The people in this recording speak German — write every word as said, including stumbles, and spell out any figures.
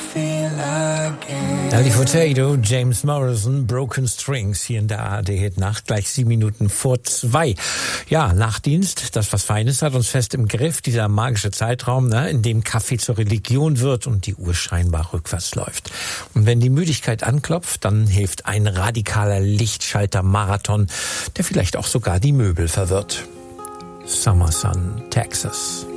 Nelly Furtado, James Morrison, Broken Strings hier in der A R D-Hit-Nacht, gleich sieben Minuten vor zwei. Ja, Nachtdienst, das was Feines, hat uns fest im Griff, dieser magische Zeitraum, ne, in dem Kaffee zur Religion wird und die Uhr scheinbar rückwärts läuft. Und wenn die Müdigkeit anklopft, dann hilft ein radikaler Lichtschalter-Marathon, der vielleicht auch sogar die Möbel verwirrt. Summer Sun, Texas.